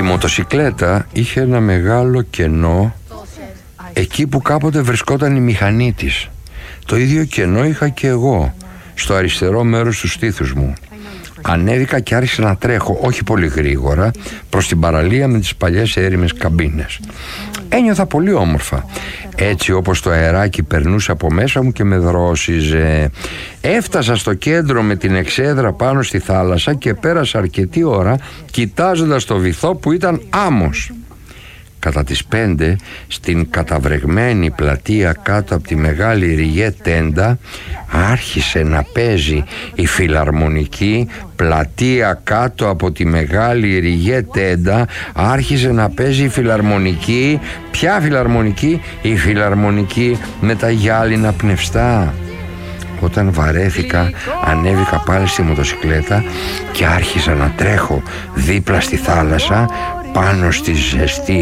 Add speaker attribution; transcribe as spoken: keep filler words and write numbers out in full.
Speaker 1: Η μοτοσικλέτα είχε ένα μεγάλο κενό εκεί που κάποτε βρισκόταν η μηχανή της. Το ίδιο κενό είχα και εγώ, στο αριστερό μέρος του στήθους μου. Ανέβηκα και άρχισα να τρέχω, όχι πολύ γρήγορα, προς την παραλία με τις παλιές έρημες καμπίνες. Ένιωθα πολύ όμορφα, έτσι όπως το αεράκι περνούσε από μέσα μου και με δρόσιζε. Έφτασα στο κέντρο με την εξέδρα πάνω στη θάλασσα και πέρασα αρκετή ώρα κοιτάζοντας το βυθό που ήταν άμμος. Κατά τις πέντε, στην καταβρεγμένη πλατεία κάτω από τη μεγάλη ριγέ τέντα, άρχισε να παίζει η φιλαρμονική. Πλατεία κάτω από τη μεγάλη ριγέ τέντα άρχισε να παίζει η φιλαρμονική. Ποια φιλαρμονική? Η φιλαρμονική με τα γυάλινα πνευστά. Όταν βαρέθηκα, ανέβηκα πάλι στη μοτοσικλέτα και άρχισα να τρέχω δίπλα στη θάλασσα, πάνω στη ζεστή